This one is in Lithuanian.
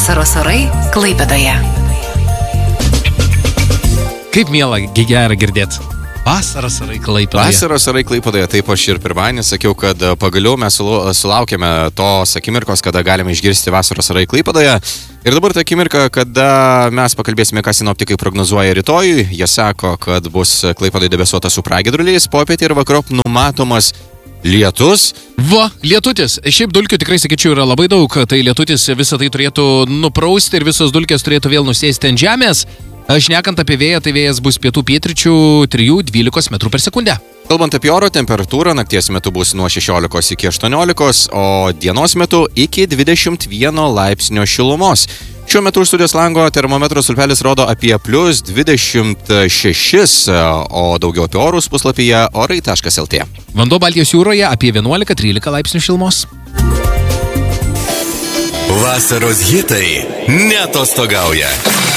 Vasaros orai Klaipėdoje. Kaip miela, gera girdėti. Vasaros orai Klaipėdoje. Vasaros orai Klaipėdoje, taip aš ir pirmadienį sakiau, kad pagaliau mes sulaukėme tos akimirkos, kada galime išgirsti vasaros orai Klaipėdoje. Ir dabar ta akimirka, kada mes pakalbėsime, ką sinoptikai prognozuoja rytojui. Jie sako, kad bus Klaipėdoje debesuota su pragiedruliais, popietė ir vakarop numatomas lietus. Lietutis. Šiaip dulkių tikrai, sakyčiau, yra labai daug. Tai lietutis visą tai turėtų nuprausti ir visos dulkės turėtų vėl nusėsti ant žemės. Šnekant apie vėją, tai vėjas bus pietų pietryčių 3-12 metrų per sekundę. Kalbant apie oro temperatūrą, nakties metu bus nuo 16 iki 18, o dienos metu iki 21 laipsnio šilumos. Šiuo metu už studijos lango termometro stulpelis rodo apie +26, o daugiau apie orus puslapyje orai.lt. Vanduo Baltijos jūroje apie 11-13 laipsnių šilumos. Vasaros hitai neatostogauja.